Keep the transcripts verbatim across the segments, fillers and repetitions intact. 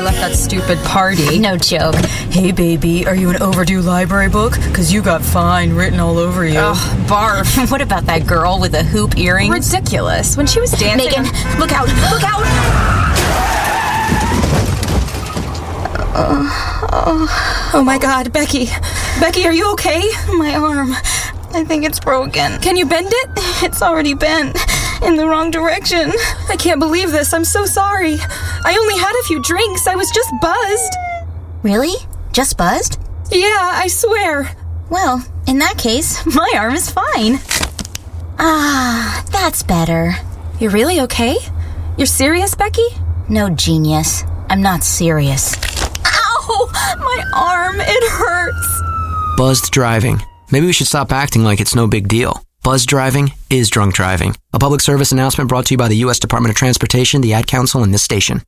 left that stupid party. No joke. Hey, baby, are you an overdue library book? Because you got fine written all over you. Ugh, barf. What about that girl with the hoop earrings? Ridiculous. When she was dancing... Megan, look out, look out! Uh, oh. oh my God, Becky. Becky, are you okay? My arm. I think it's broken. Can you bend it? It's already bent. In the wrong direction. I can't believe this. I'm so sorry. I only had a few drinks. I was just buzzed. Really? Just buzzed? Yeah, I swear. Well, in that case, my arm is fine. Ah, that's better. You're really okay? You're serious, Becky? No, genius. I'm not serious. Ow! My arm, it hurts. Buzzed driving. Maybe we should stop acting like it's no big deal. Buzzed driving is drunk driving. A public service announcement brought to you by the U S Department of Transportation, the Ad Council, and this station.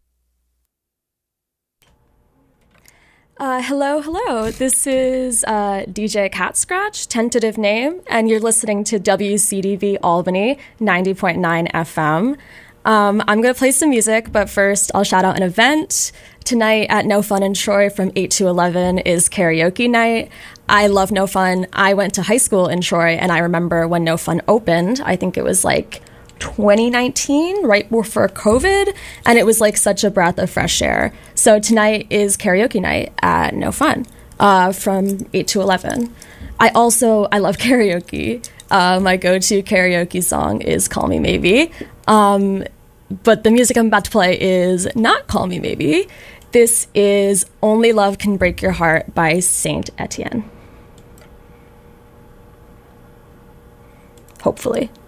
Uh, hello, hello. This is uh, D J Cat Scratch, tentative name, and you're listening to W C D V Albany, ninety point nine F M. Um, I'm going to play some music, but first I'll shout out an event. Tonight at No Fun in Troy from eight to eleven is karaoke night. I love No Fun. I went to high school in Troy, and I remember when No Fun opened, I think it was like twenty nineteen, right before COVID, and it was like such a breath of fresh air. So tonight is karaoke night at No Fun uh, from eight to eleven. I also, I love karaoke. Uh, my go-to karaoke song is Call Me Maybe. Um, but the music I'm about to play is not Call Me Maybe. This is Only Love Can Break Your Heart by Saint Etienne. Hopefully.